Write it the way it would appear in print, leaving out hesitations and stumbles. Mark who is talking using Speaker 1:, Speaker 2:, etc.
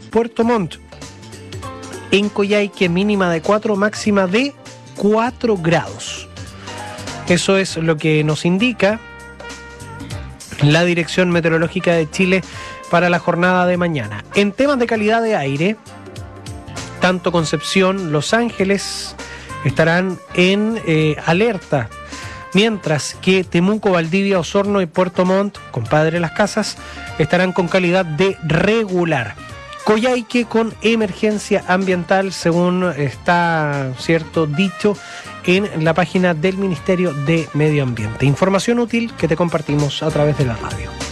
Speaker 1: Puerto Montt. En Coyhaique, mínima de 4, máxima de 4 grados. Eso es lo que nos indica la Dirección Meteorológica de Chile para la jornada de mañana. En temas de calidad de aire, tanto Concepción, Los Ángeles estarán en alerta, mientras que Temuco, Valdivia, Osorno y Puerto Montt, compadre Las Casas, estarán con calidad de regular. Coyhaique con emergencia ambiental, según está dicho en la página del Ministerio de Medio Ambiente. Información útil que te compartimos a través de la radio.